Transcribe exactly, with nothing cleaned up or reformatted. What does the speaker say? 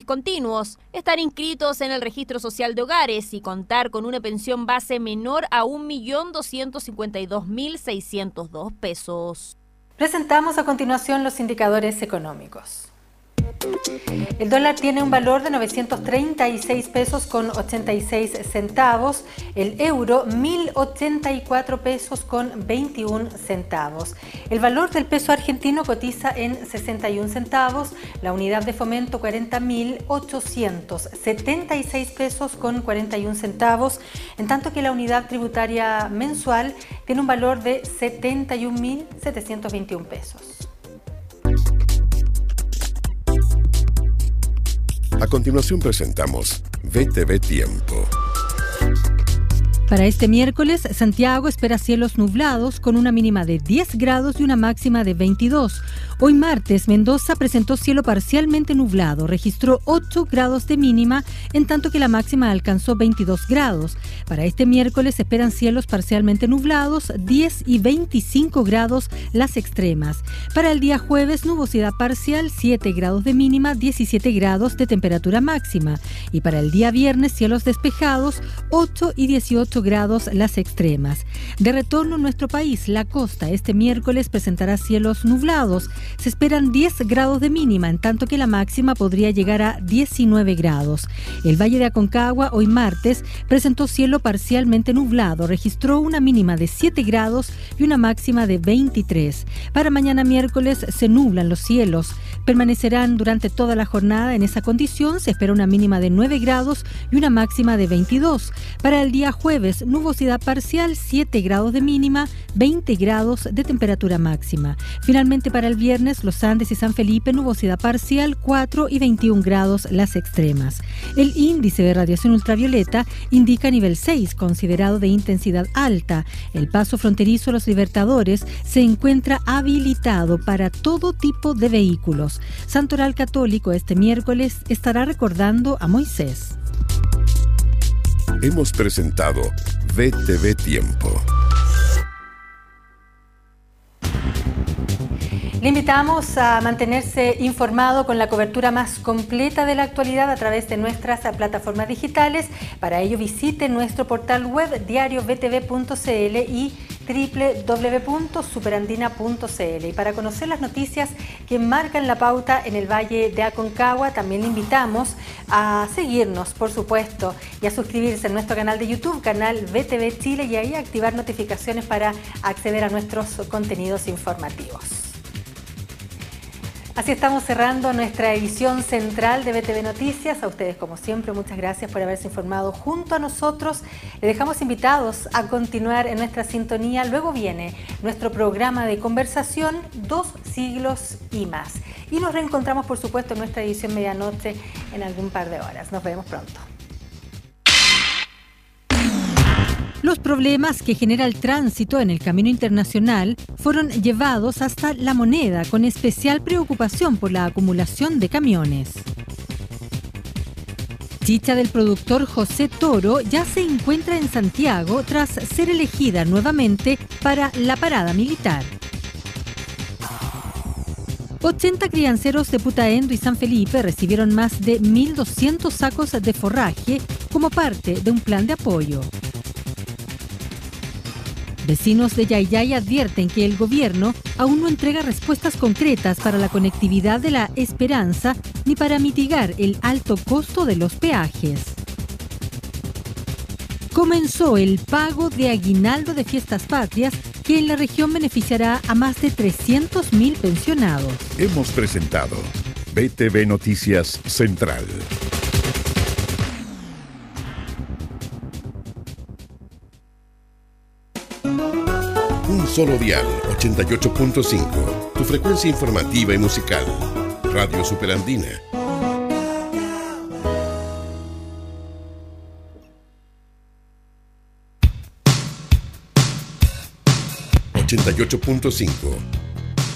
discontinuos, estar inscritos en el registro social de hogares y contar con una pensión base menor a un millón doscientos cincuenta y dos mil seiscientos dos pesos. Presentamos a continuación los indicadores económicos. El dólar tiene un valor de novecientos treinta y seis pesos con ochenta y seis centavos, el euro mil ochenta y cuatro pesos con veintiún centavos. El valor del peso argentino cotiza en sesenta y un centavos, la unidad de fomento cuarenta mil ochocientos setenta y seis pesos con cuarenta y un centavos, en tanto que la unidad tributaria mensual tiene un valor de setenta y un mil setecientos veintiún pesos. A continuación presentamos V T V Tiempo. Para este miércoles, Santiago espera cielos nublados con una mínima de diez grados y una máxima de veintidós. Hoy martes, Mendoza presentó cielo parcialmente nublado, registró ocho grados de mínima, en tanto que la máxima alcanzó veintidós grados. Para este miércoles se esperan cielos parcialmente nublados, diez y veinticinco grados las extremas. Para el día jueves, nubosidad parcial, siete grados de mínima, diecisiete grados de temperatura máxima. Y para el día viernes, cielos despejados, ocho y dieciocho grados las extremas. De retorno a nuestro país, la costa este miércoles presentará cielos nublados. Se esperan diez grados de mínima, en tanto que la máxima podría llegar a diecinueve grados. El Valle de Aconcagua, hoy martes, presentó cielo parcialmente nublado, registró una mínima de siete grados y una máxima de veintitrés. Para mañana miércoles se nublan los cielos. Permanecerán durante toda la jornada en esa condición. Se espera una mínima de nueve grados y una máxima de veintidós. Para el día jueves, nubosidad parcial, siete grados de mínima, veinte grados de temperatura máxima. Finalmente, para el viernes, Los Andes y San Felipe, nubosidad parcial, cuatro y veintiún grados las extremas. El índice de radiación ultravioleta indica nivel seis, considerado de intensidad alta. El paso fronterizo Los Libertadores se encuentra habilitado para todo tipo de vehículos. Santoral Católico este miércoles estará recordando a Moisés. Hemos presentado V T V Tiempo. Le invitamos a mantenerse informado con la cobertura más completa de la actualidad a través de nuestras plataformas digitales. Para ello visite nuestro portal web diario v t v punto c l y doble u doble u doble u punto superandina punto c l. Y para conocer las noticias que marcan la pauta en el Valle de Aconcagua, también le invitamos a seguirnos, por supuesto, y a suscribirse a nuestro canal de YouTube, canal V T V Chile, y ahí activar notificaciones para acceder a nuestros contenidos informativos. Así estamos cerrando nuestra edición central de V T V Noticias. A ustedes, como siempre, muchas gracias por haberse informado junto a nosotros. Les dejamos invitados a continuar en nuestra sintonía. Luego viene nuestro programa de conversación, Dos siglos y más. Y nos reencontramos, por supuesto, en nuestra edición medianoche en algún par de horas. Nos vemos pronto. Los problemas que genera el tránsito en el camino internacional fueron llevados hasta La Moneda, con especial preocupación por la acumulación de camiones. Chicha del productor José Toro ya se encuentra en Santiago tras ser elegida nuevamente para la parada militar. ochenta crianceros de Putaendo y San Felipe recibieron más de mil doscientos sacos de forraje como parte de un plan de apoyo. Vecinos de Yayay advierten que el gobierno aún no entrega respuestas concretas para la conectividad de La Esperanza ni para mitigar el alto costo de los peajes. Comenzó el pago de aguinaldo de Fiestas Patrias, que en la región beneficiará a más de trescientos mil pensionados. Hemos presentado V T V Noticias Central. Un solo dial, ochenta y ocho punto cinco. Tu frecuencia informativa y musical. Radio Superandina. ochenta y ocho punto cinco.